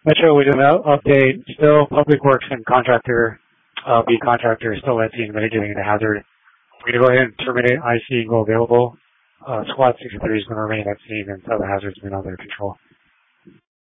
Metro, we did an update. Still, Public Works and lead contractor is still at scene mitigating the hazard. We're going to go ahead and terminate IC and go available. Squad 63 is going to remain at scene until the hazard's been under control.